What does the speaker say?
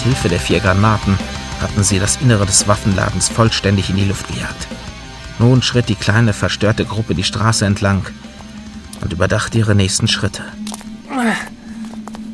Hilfe der 4 Granaten hatten sie das Innere des Waffenladens vollständig in die Luft gejagt. Nun schritt die kleine, verstörte Gruppe die Straße entlang und überdachte ihre nächsten Schritte.